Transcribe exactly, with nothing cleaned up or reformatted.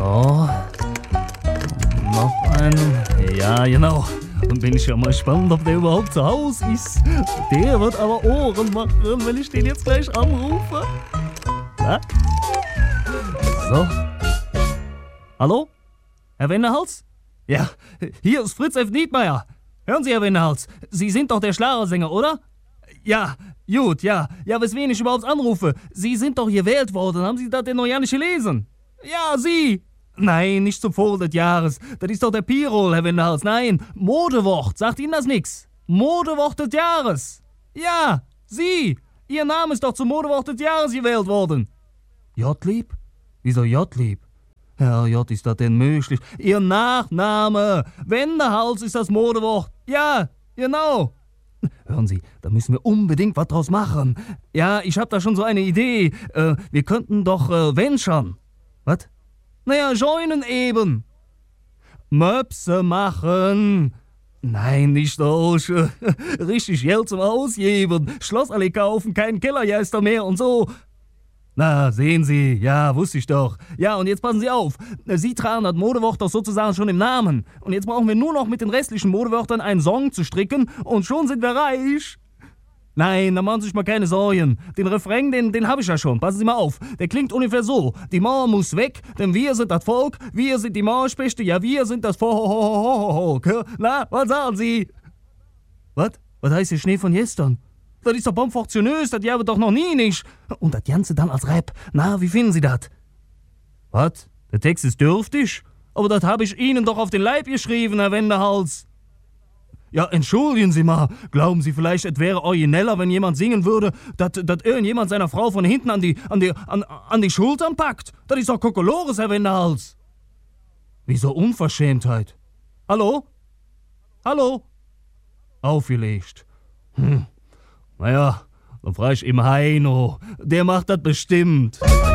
So. Noch einen. Ja, genau. Und bin ich ja mal gespannt, ob der überhaupt zu Hause ist. Der wird aber Ohren machen, wenn ich den jetzt gleich anrufe. Ja? So. Hallo? Herr Wendehals? Ja, hier ist Fritz F. Niedmeyer. Hören Sie, Herr Wendehals, Sie sind doch der Schlagersänger, oder? Ja, gut, ja. Ja, weswegen ich überhaupt anrufe. Sie sind doch gewählt worden. Haben Sie das denn noch ja nicht gelesen? Ja, Sie. Nein, nicht zum Vogel des Jahres. Das ist doch der Pirol, Herr Wendehals. Nein, Modewort. Sagt Ihnen das nix? Modewort des Jahres. Ja, Sie. Ihr Name ist doch zum Modewort des Jahres gewählt worden. Jottlieb? Wieso Jottlieb? Herr J, ist das denn möglich? Ihr Nachname. Wendehals ist das Modewort. Ja, genau. Hören Sie, da müssen wir unbedingt was draus machen. Ja, ich hab da schon so eine Idee. Äh, wir könnten doch äh, venturen. Was? Naja, joinen eben. Möpse machen. Nein, nicht solche. Richtig Geld zum Ausgeben. Schlossallee kaufen, keinen Kellergeister mehr und so. Na, sehen Sie, ja, wusste ich doch. Ja, und jetzt passen Sie auf. Sie tragen das Modewort doch sozusagen schon im Namen. Und jetzt brauchen wir nur noch mit den restlichen Modewörtern einen Song zu stricken und schon sind wir reich. Nein, da machen Sie sich mal keine Sorgen. Den Refrain, den, den habe ich ja schon. Passen Sie mal auf. Der klingt ungefähr so. Die Mauer muss weg, denn wir sind das Volk. Wir sind die Mauerspechte. Ja, wir sind das Volk. Na, was sagen Sie? Was? Was heißt der Schnee von gestern? Das ist doch bomfortionös, das jabe doch noch nie nicht. Und das Ganze dann als Rap. Na, wie finden Sie das? Was? Der Text ist dürftig? Aber das habe ich Ihnen doch auf den Leib geschrieben, Herr Wendehals. Ja, entschuldigen Sie mal. Glauben Sie vielleicht, es wäre origineller, wenn jemand singen würde, dass, dass irgendjemand seiner Frau von hinten an die, an, die, an, an die Schultern packt? Das ist doch Kokolores, Herr Wendehals. Wieso Unverschämtheit? Hallo? Hallo? Aufgelegt. Hm. Naja, dann frage ich im Heino. Der macht das bestimmt.